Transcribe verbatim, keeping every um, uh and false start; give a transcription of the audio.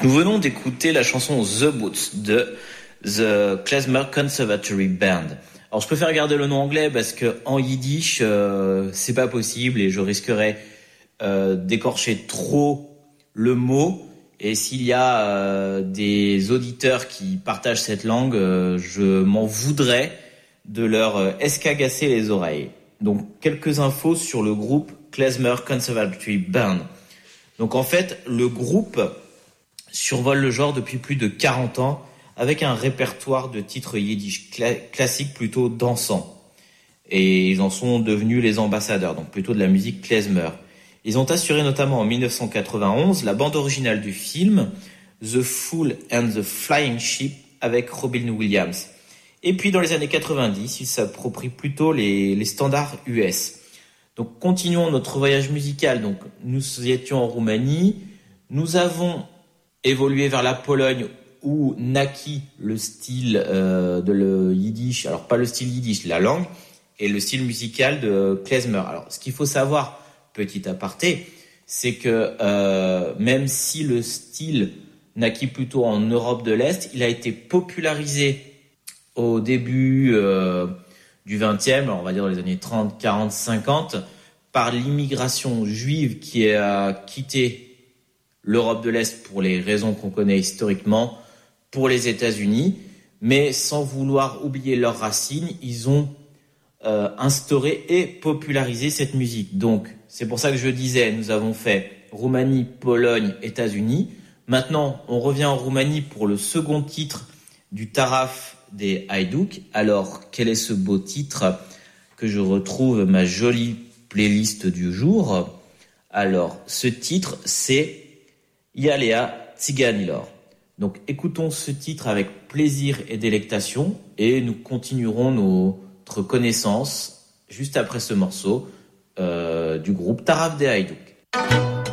Nous venons d'écouter la chanson The Boots de The Klezmer Conservatory Band. Alors je préfère garder le nom anglais parce que en yiddish euh, c'est pas possible et je risquerais euh, d'écorcher trop le mot. Et s'il y a euh, des auditeurs qui partagent cette langue, euh, je m'en voudrais de leur euh, escagasser les oreilles. Donc quelques infos sur le groupe Klezmer Conservatory Band. Donc en fait le groupe survole le genre depuis plus de quarante ans avec un répertoire de titres yiddish cla- classiques plutôt dansants. Et ils en sont devenus les ambassadeurs, donc plutôt de la musique klezmer. Ils ont assuré notamment en dix-neuf cent quatre-vingt-onze la bande originale du film The Fool and the Flying Sheep avec Robin Williams. Et puis dans les années quatre-vingt-dix, ils s'approprient plutôt les, les standards U S. Donc continuons notre voyage musical. Donc nous étions en Roumanie, nous avons évolué vers la Pologne où naquit le style euh, de le yiddish, alors pas le style yiddish, la langue, et le style musical de klezmer. Alors ce qu'il faut savoir, petit aparté, c'est que euh, même si le style naquit plutôt en Europe de l'Est, il a été popularisé au début euh, du vingtième, on va dire dans les années trente, quarante, cinquante, par l'immigration juive qui a quitté l'Europe de l'Est pour les raisons qu'on connaît historiquement, pour les États-Unis, mais sans vouloir oublier leurs racines, ils ont euh, instauré et popularisé cette musique. Donc, c'est pour ça que je disais, nous avons fait Roumanie, Pologne, États-Unis. Maintenant, on revient en Roumanie pour le second titre du Taraf des Hajduk. Alors, quel est ce beau titre que je retrouve ma jolie playlist du jour? Alors, ce titre, c'est Yalea Tsiganilor. Donc écoutons ce titre avec plaisir et délectation et nous continuerons notre connaissance juste après ce morceau euh, du groupe Taraf des Hajduk.